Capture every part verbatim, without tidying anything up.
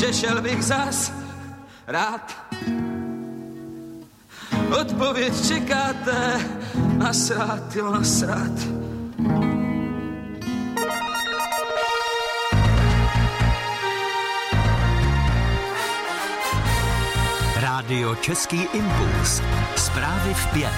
že šel bych zas rád. Odpověď čekáte, nasrát, jo, nasrát. Rádio Český impuls. Zprávy v pět.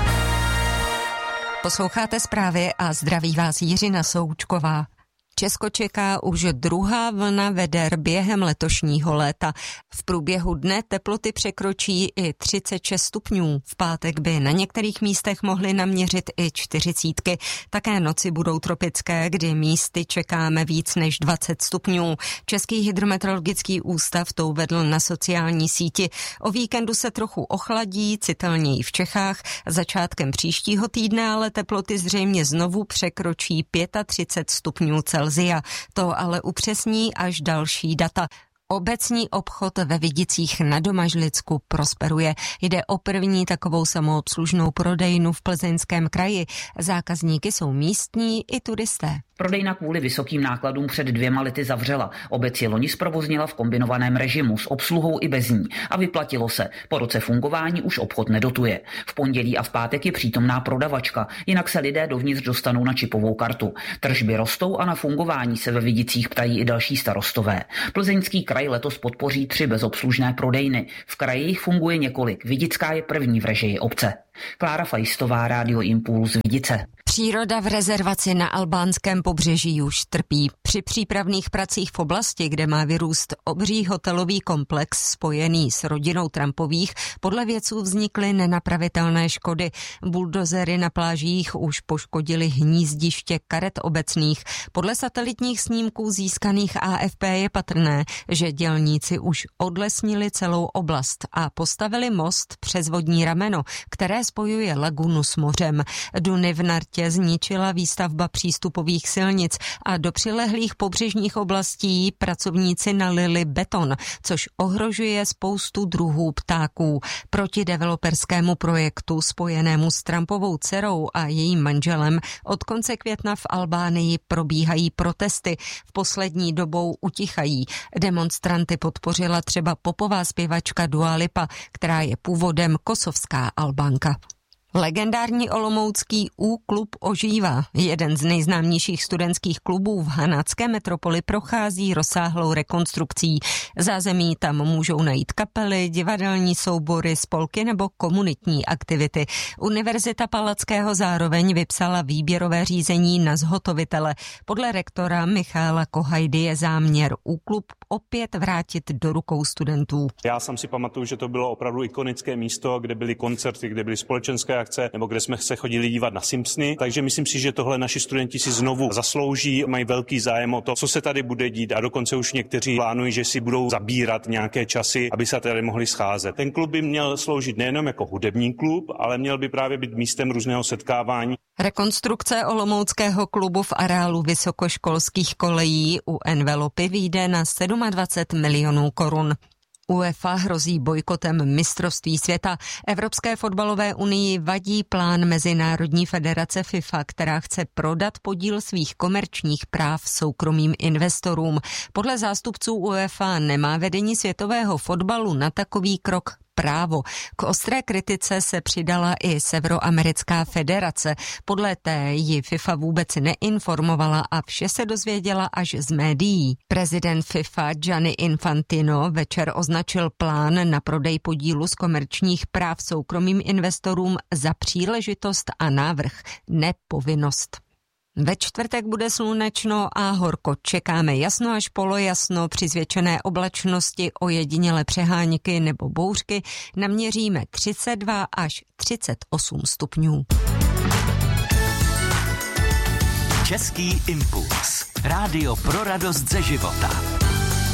Posloucháte zprávy a zdraví vás Jiřina Součková. Česko čeká už druhá vlna veder během letošního léta. V průběhu dne teploty překročí i třicet šest stupňů. V pátek by na některých místech mohly naměřit i čtyřicítky. Také noci budou tropické, kdy místy čekáme víc než dvacet stupňů. Český hydrometeorologický ústav to uvedl na sociální síti. O víkendu se trochu ochladí, citelněji v Čechách. Začátkem příštího týdne ale teploty zřejmě znovu překročí třicet pět stupňů Celsia. To ale upřesní až další data. Obecní obchod ve Vidicích na Domažlicku prosperuje. Jde o první takovou samoobslužnou prodejnu v Plzeňském kraji. Zákazníky jsou místní i turisté. Prodejna kvůli vysokým nákladům před dvěma lety zavřela. Obec ji loni zprovoznila v kombinovaném režimu s obsluhou i bez ní. A vyplatilo se. Po roce fungování už obchod nedotuje. V pondělí a v pátek je přítomná prodavačka, jinak se lidé dovnitř dostanou na čipovou kartu. Tržby rostou a na fungování se ve Vidicích ptají i další starostové. Plzeňský kraj letos podpoří tři bezobslužné prodejny. V kraji jich funguje několik. Vidická je první v režii obce. Klára Fajstová, Rádio Impuls, Vidice. Příroda v rezervaci na albánském pobřeží už trpí. Při přípravných pracích v oblasti, kde má vyrůst obří hotelový komplex spojený s rodinou Trumpových, podle vědců vznikly nenapravitelné škody. Buldozery na plážích už poškodily hnízdiště karet obecných. Podle satelitních snímků získaných A F P je patrné, že dělníci už odlesnili celou oblast a postavili most přes vodní rameno, které spojuje lagunu s mořem. Duny v Nartě zničila výstavba přístupových silnic a do přilehlých pobřežních oblastí pracovníci nalili beton, což ohrožuje spoustu druhů ptáků. Proti developerskému projektu spojenému s Trumpovou dcerou a jejím manželem od konce května v Albánii probíhají protesty. V poslední dobou utichají. Demonstranty podpořila třeba popová zpěvačka Dua Lipa, která je původem kosovská Albánka. Legendární olomoucký U-klub ožívá. Jeden z nejznámějších studentských klubů v hanácké metropoli prochází rozsáhlou rekonstrukcí. Zázemí tam můžou najít kapely, divadelní soubory, spolky nebo komunitní aktivity. Univerzita Palackého zároveň vypsala výběrové řízení na zhotovitele. Podle rektora Michala Kohajdy je záměr U-klub opět vrátit do rukou studentů. Já sám si pamatuju, že to bylo opravdu ikonické místo, kde byly koncerty, kde byly společenské akce, nebo kde jsme se chodili dívat na Simpsony, takže myslím si, že tohle naši studenti si znovu zaslouží, mají velký zájem o to, co se tady bude dít a dokonce už někteří plánují, že si budou zabírat nějaké časy, aby se tady mohli scházet. Ten klub by měl sloužit nejenom jako hudební klub, ale měl by právě být místem různého setkávání. Rekonstrukce olomouckého klubu v areálu vysokoškolských kolejí u Envelopy vyjde na dvacet sedm milionů korun. UEFA hrozí bojkotem mistrovství světa. Evropské fotbalové unii vadí plán Mezinárodní federace FIFA, která chce prodat podíl svých komerčních práv soukromým investorům. Podle zástupců UEFA nemá vedení světového fotbalu na takový krok právo. K ostré kritice se přidala i Severoamerická federace. Podle té ji FIFA vůbec neinformovala a vše se dozvěděla až z médií. Prezident FIFA Gianni Infantino večer označil plán na prodej podílu z komerčních práv soukromým investorům za příležitost a návrh, ne povinnost. Ve čtvrtek bude slunečno a horko. Čekáme jasno až polojasno, při zvětšené oblačnosti ojedinělé přehánky nebo bouřky naměříme třicet dva až třicet osm stupňů. Český impuls. Rádio pro radost ze života.